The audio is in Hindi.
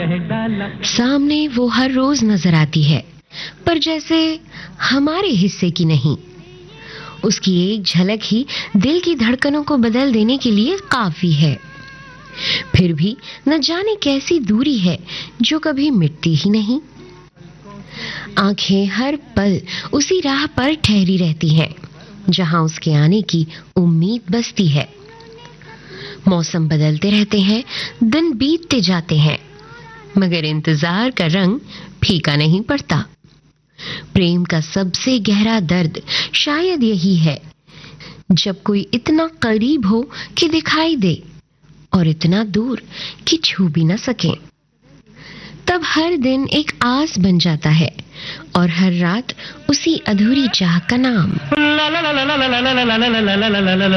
सामने वो हर रोज नजर आती है, पर जैसे हमारे हिस्से की नहीं। उसकी एक झलक ही दिल की धड़कनों को बदल देने के लिए काफी है। फिर भी न जाने कैसी दूरी है जो कभी मिटती ही नहीं। आंखें हर पल उसी राह पर ठहरी रहती हैं, जहां उसके आने की उम्मीद बसती है। मौसम बदलते रहते हैं, दिन बीतते जाते हैं, मगर इंतजार का रंग फीका नहीं पड़ता। प्रेम का सबसे गहरा दर्द शायद यही है, जब कोई इतना करीब हो कि दिखाई दे और इतना दूर कि छू भी न सके। तब हर दिन एक आस बन जाता है और हर रात उसी अधूरी चाह का नाम।